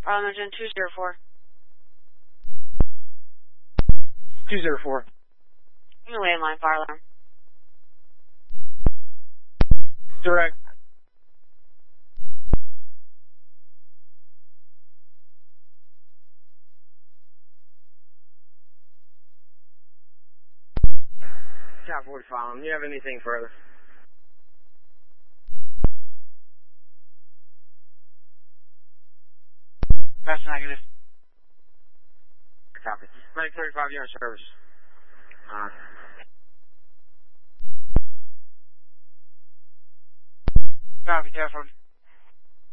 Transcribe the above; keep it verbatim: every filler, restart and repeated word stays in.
Arlington two zero four. two zero four. I'm going to landline fire alarm. Direct. Top forty-five. Do you have anything further? That's negative. Copy. Medic thirty-five, you're in service. Uh, Copy, Jeffrey.